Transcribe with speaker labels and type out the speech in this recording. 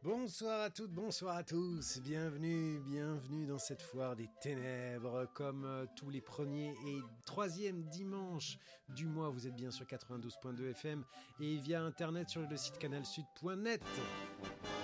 Speaker 1: Bonsoir à toutes, bonsoir à tous, bienvenue dans cette foire des ténèbres, comme tous les premiers et troisièmes dimanches du mois. Vous êtes bien sur 92.2 FM et via internet sur le site canalsud.net.